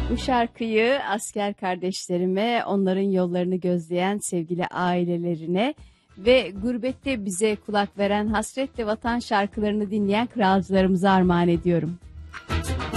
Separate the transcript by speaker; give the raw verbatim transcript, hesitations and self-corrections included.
Speaker 1: Bu şarkıyı asker kardeşlerime, onların yollarını gözleyen sevgili ailelerine ve gurbette bize kulak veren hasretle vatan şarkılarını dinleyen kralcılarımıza armağan ediyorum.